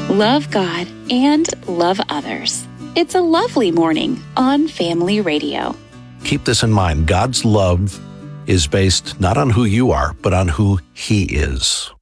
Love God and love others. It's a lovely morning on Family Radio. Keep this in mind. God's love is based not on who you are, but on who He is.